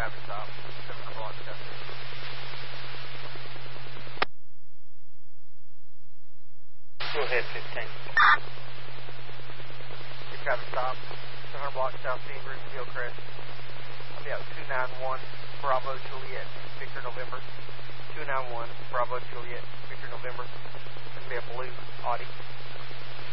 traffic stop, 7 o'clock, South. Go ahead, 15. Your traffic stop, 700 block South Beaver, Hillcrest. I'll be out 291, Bravo Juliet, Victor November. 291, Bravo Juliet, Victor November.